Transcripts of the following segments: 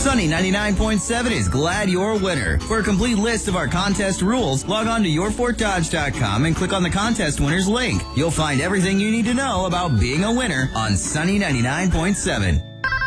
Sunny 99.7 is glad you're a winner. For a complete list of our contest rules, log on to yourfortdodge.com and click on the contest winners link. You'll find everything you need to know about being a winner on Sunny 99.7.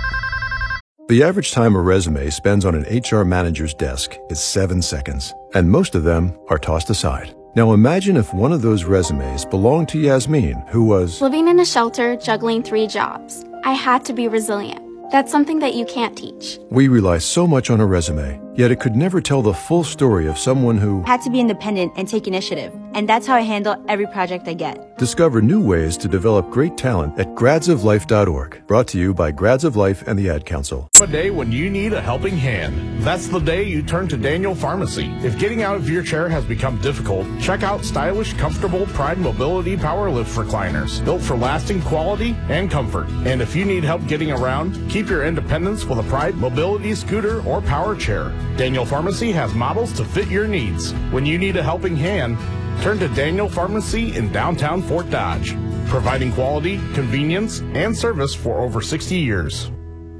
The average time a resume spends on an HR manager's desk is 7 seconds, and most of them are tossed aside. Now imagine if one of those resumes belonged to Yasmin, who was living in a shelter, juggling 3 jobs. I had to be resilient. That's something that you can't teach. We rely so much on a resume, yet it could never tell the full story of someone who had to be independent and take initiative. And that's how I handle every project I get. Discover new ways to develop great talent at gradsoflife.org. Brought to you by Grads of Life and the Ad Council. A day when you need a helping hand. That's the day you turn to Daniel Pharmacy. If getting out of your chair has become difficult, check out stylish, comfortable Pride Mobility Power Lift recliners, built for lasting quality and comfort. And if you need help getting around, keep your independence with a Pride Mobility scooter or power chair. Daniel Pharmacy has models to fit your needs. When you need a helping hand, turn to Daniel Pharmacy in downtown Fort Dodge, providing quality, convenience, and service for over 60 years.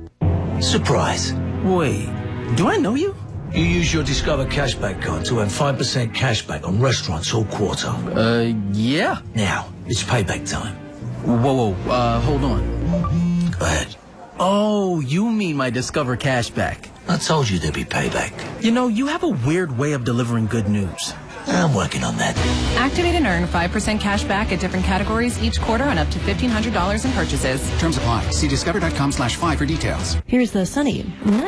Surprise. Wait, do I know you? You use your Discover Cashback card to earn 5% cashback on restaurants all quarter. Yeah. Now, it's payback time. Whoa, hold on. Go ahead. Oh, you mean my Discover Cashback. I told you there'd be payback. You know, you have a weird way of delivering good news. I'm working on that. Activate and earn 5% cash back at different categories each quarter on up to $1,500 in purchases. Terms apply. See discover.com/5 for details. Here's the Sunny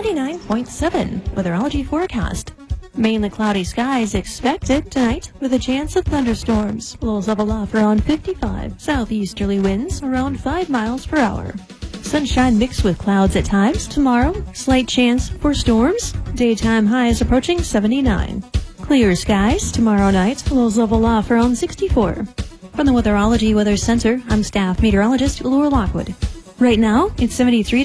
99.7 weatherology forecast. Mainly cloudy skies expected tonight with a chance of thunderstorms. Lows level off around 55. Southeasterly winds around 5 miles per hour. Sunshine mixed with clouds at times tomorrow. Slight chance for storms. Daytime highs approaching 79. Clear skies tomorrow night. Lows level off around 64. From the Weatherology Weather Center, I'm staff meteorologist Laura Lockwood. Right now, it's 73